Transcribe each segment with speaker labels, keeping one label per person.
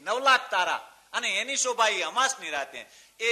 Speaker 1: 9,00,000 તારા અને એની શોભા એ અમાસની રાતે. એ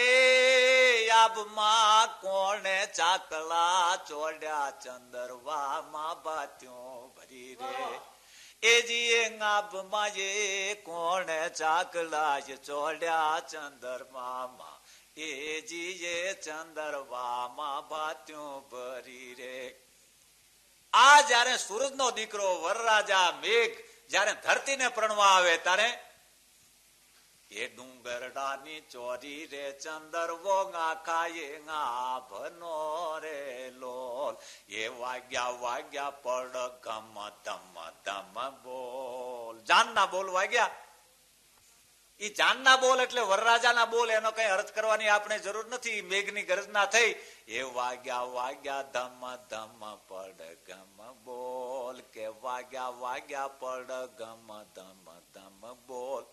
Speaker 1: આબમાં કોણે ચાકલા ચોડ્યા ચંદરવા માં બાત્યો ભરી રે. એજી આબમાં એ કોણે ચાકલા ચોડ્યા ચંદરવા માં એજી ચંદરવા માં બાત્યો ભરી રે. આ જયારે સૂરજ નો દીકરો વરરાજા મેઘ જયારે ધરતીને પ્રણવા આવે ત્યારે એ ડુંગરડાની ચોરી રે ચંદરવો ખાયે ભનો રે લોલ. એ વાગ્યા પડ ગમ ધમ ધમ બોલ. જાનના બોલ વાગ્યા. ઈ જાનના બોલ એટલે વરરાજાના બોલ. એનો કઈ અર્થ કરવાની આપણે જરૂર નથી. મેઘની ગર્જના થઈ. એ વાગ્યા ધમ ધમ પડ ગમ બોલ. કે વાગ્યા પડ ગમ ધમ ધમ બોલ.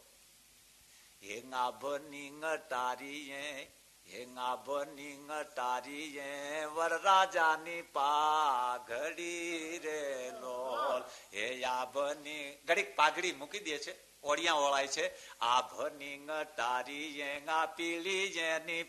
Speaker 1: હેંગાભની ngટારીએ વરરાજાની પાઘડી રે લોલ. હે આભની ઘડીક પાઘડી મૂકી દે છે, ઓડિયા ઓળાય છે. આભની ngટારીએ પીળી જેની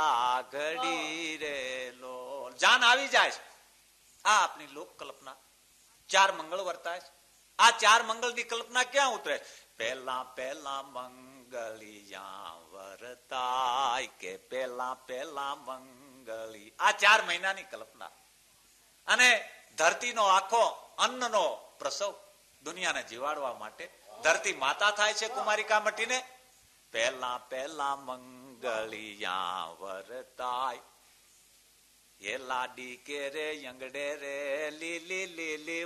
Speaker 1: પાઘડી રે લોલ. જાન આવી જાય છે. આ આપની લોક કલ્પના. 4 મંગળ વર્તાય છે. આ 4 મંગળની કલ્પના ક્યાં ઉતરે? પહેલા મંગળિયા વરતાય કે પહેલા મંગળી. આ 4 મહિનાની કલ્પના. અને ધરતીનો આખો અન્નનો પ્રસવ દુનિયાને જીવાડવા માટે ધરતી માતા થાય છે કુમારિકા મટીને. પહેલા મંગળિયા વરતાય. એ લાડી કે રે યંગડે રે લીલી લીલી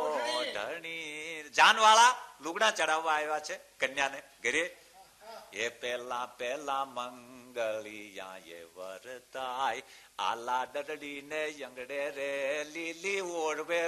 Speaker 1: ઓઢણી. જાનવાળા લુગડા ચડાવવા આવ્યા છે કન્યાને ઘરે. એ પહેલા મંગળિયા એ વરતાય. આલા ડરડી ને યંગડે રે લીલી ઓઢવે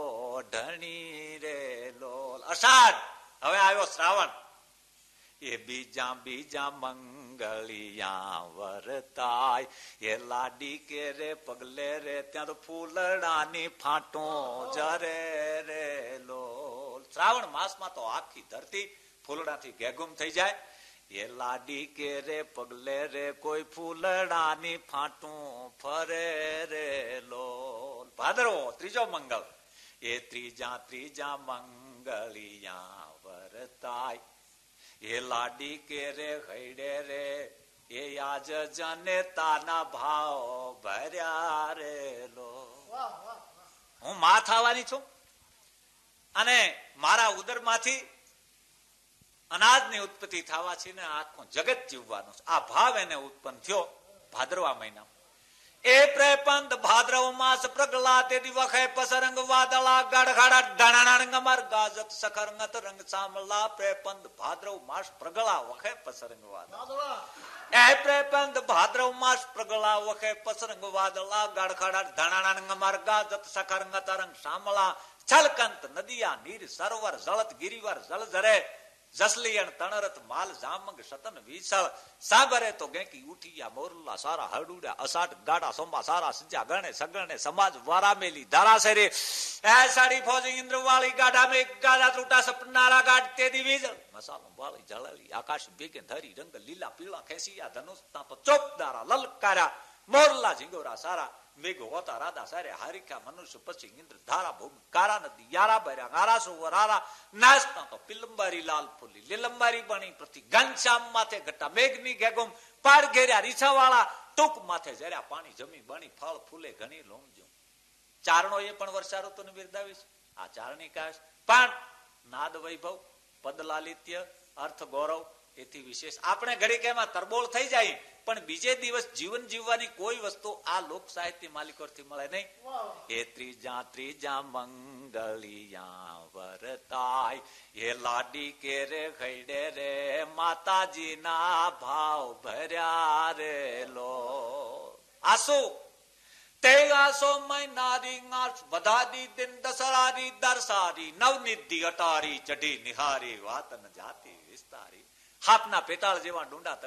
Speaker 1: ઓઢણી રે લોલ. અષાઢ હવે આવ્યો શ્રાવણ. એ બીજા મંગળિયા વરતાય. એ લાડી કે રે પગલે રે ત્યાં તો ફૂલડાની ફાંટો જરે રે લોલ. શ્રાવણ માસમાં તો આખી ધરતી ફૂલડાથી ગેગુમ થઈ જાય. એ લાડી કે રે પગલે રે કોઈ ફૂલડાની ફાંટું ફરે રે લોલ. ભાદરવો ત્રીજો મંગળ. એ ત્રીજા મંગળિયા વરતાય. એ લાડી કે રે હૈડે રે એ આજ જનેતાના ભાવ ભર્યા રે લો. હું માં થવાની છું અને મારા ઉદરમાંથી અનાજની ઉત્પત્તિ થવા છે ને આખું જગત જીવવાનું છે. આ ભાવ એને ઉત્પન્ન થયો ભાદરવા મહિના. એ પ્રેપંત ભાદ્રવ માસ પ્રગલા તે દિવખે પસરંગ વાદળા ગાઢખાડા ઢાણાણંગ માર ગાજત સખરંગત રંગ સામલા. પ્રેપંત ભાદ્રવ માસ પ્રગલા વખે પસરંગ વાદળા. એ પ્રેપંત ભાદ્રવ માસ પ્રગલા વખે પસરંગ વાદળા ગાઢખાડા ઢાણાણંગ માર ગાજત સખરંગત રંગ સામલા. છલકંત નદિયા નીર સરોવર જળત ગિરિવર જલ જરે જસલિયણ તણરત માલ જામંગ સતન વિસળ. સાબરે તો ગેંકી ઉઠિયા મોરલા સારા હરડુડા અસાટ ગાડા સોંબા સારા સજ્જા ગણે સગણે સમાજ વારામેલી ધારાસરે. એ સાડી ફોજી ઇન્દ્રવાળી ગાડા મે ગાડા ત્રુટા સપનારા ગાડ તે દિવીજ મસાલો વાળી જળલી આકાશ ભેગે ધરી રંગ લીલા પીળા ખેસિયા ધનુષ તાપ ચોપદારા લલકારા મોરલા ઝીંગોરા સારા મેઘ હોતા રાધા સારે હારિકા મનુષ્ય પછી ઇન્દ્ર ધારા ભૂમ કારા નદી યારા બર્યા ગારા સુવરારા નાસ્તા તો પિલંબારી લાલ ફૂલી લીલંબારી બની પ્રતિ ઘનશ્યામ માથે ઘટા મેઘની ઘેગુમ પાડ ઘેર્યા રીછાવાળા ટૂંક માથે જર્યા પાણી જમી બની ફળ ફૂલે ઘણી લોમજો. ચારણો એ પણ વર્ષા ઋતુને બિરદાવી છે. આ ચારણી કાશ પણ નાદ વૈભવ પદ લાલિત્ય અર્થ ગૌરવ એથી વિશેષ આપણે ઘડીક એમાં તરબોળ થઈ જાય પણ બીજે દિવસ જીવન જીવવાની કોઈ વસ્તુ આ લોક સાહિત્ય માલિકોથી મળે નહીં. એ ત્રીજા મંગળિયા વરતાય. એ લાડી કે રે ખૈડે રે માતાજીના ભાવ ભર્યા રે લો. આસુ તે આસો મહિનારી આસ વધારી દિન દસરારી દરસારી નવનિધિ અટારી ચઢી નિહારી વાતન જાતી વિસ્તારી. હાથના પેટાળ જેવા ડુંડા